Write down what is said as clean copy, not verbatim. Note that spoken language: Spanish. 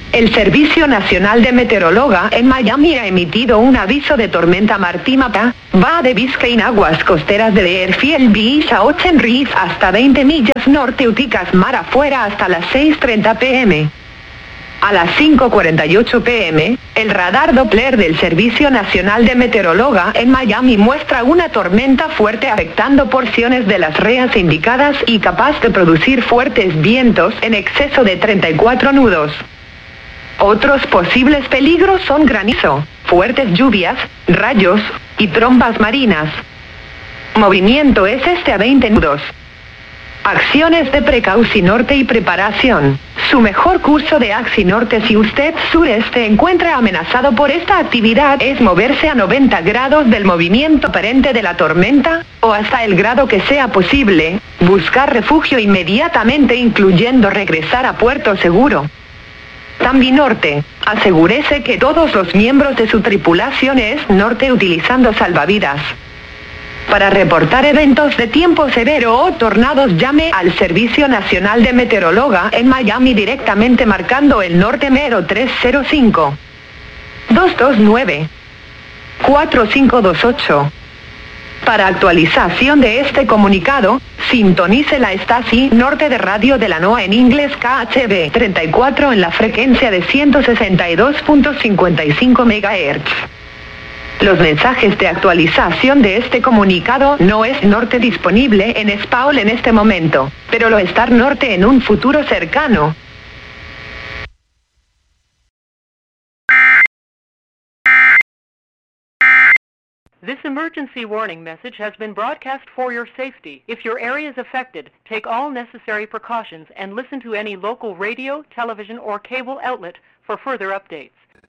El Servicio Nacional de Meteorología en Miami ha emitido un aviso de tormenta Martímata, va de Biscayne aguas costeras de Airfield Beach a Ocean Reef hasta 20 millas norte Uticas mar afuera hasta las 6:30 p.m. A las 5:48 p.m., el radar Doppler del Servicio Nacional de Meteorología en Miami muestra una tormenta fuerte afectando porciones de las reas indicadas y capaz de producir fuertes vientos en exceso de 34 nudos. Otros posibles peligros son granizo, fuertes lluvias, rayos y trombas marinas. Movimiento es a 20 nudos. Acciones de precaución norte y preparación. Su mejor curso de axi norte si usted sureste encuentra amenazado por esta actividad es moverse a 90 grados del movimiento aparente de la tormenta, o hasta el grado que sea posible, buscar refugio inmediatamente incluyendo regresar a puerto seguro. También norte, asegúrese que todos los miembros de su tripulación es norte utilizando salvavidas. Para reportar eventos de tiempo severo o tornados llame al Servicio Nacional de Meteorología en Miami directamente marcando el norte mero 305 229 4528. Para actualización de este comunicado, sintonice la estación norte de radio de la NOAA en inglés KHB 34 en la frecuencia de 162.55 MHz. Los mensajes de actualización de este comunicado no es norte disponible en español en este momento, pero lo estar norte en un futuro cercano. This emergency warning message has been broadcast for your safety. If your area is affected, take all necessary precautions and listen to any local radio, television, or cable outlet for further updates.